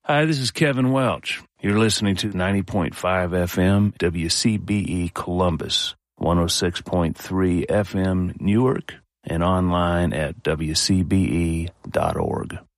Hi, this is Kevin Welch. You're listening to 90.5 FM WCBE Columbus, 106.3 FM Newark, and online at WCBE.org.